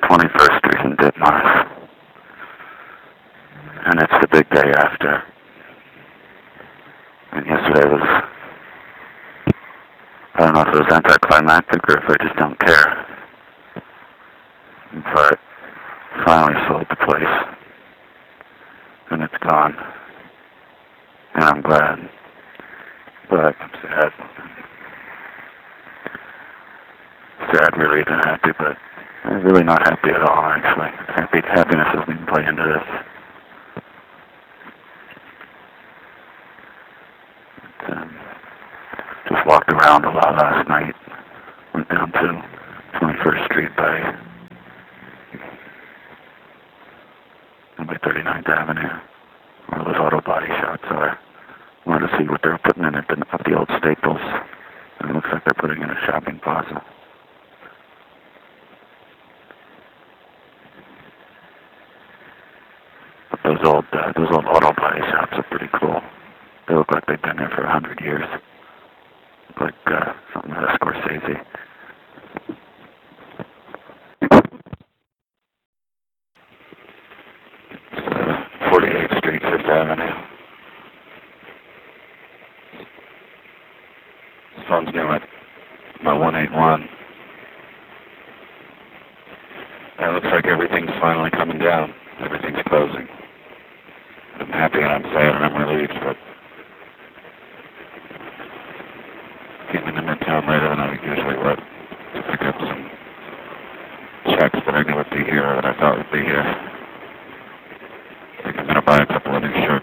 21st Street in Ditmars. And it's the big day after. And yesterday was, I don't know if it was anticlimactic or if I just don't care. But finally sold the place. And it's gone. And I'm glad. But I'm sad. Sad, relieved, and happy, but I'm really not happy at all, actually. Happiness doesn't even play into this. Just walked around a lot last night. Went down to 21st Street by 39th Avenue, where those auto body shops are. Wanted to see what they're putting in at the old Staples. And it looks like they're putting in a shopping plaza. But those old auto body shops are pretty cool. They look like they've been there for 100 years. Like something out of Scorsese. It's 48th Street, 5th Avenue. This phone's new at my 181. And it looks like everything's finally coming down. Everything's closing. I'm happy and I'm sad and I'm relieved, but getting in Midtown later than I usually would to pick up some checks that I knew would be here or that I thought would be here. I think I'm going to buy a couple of new shirts.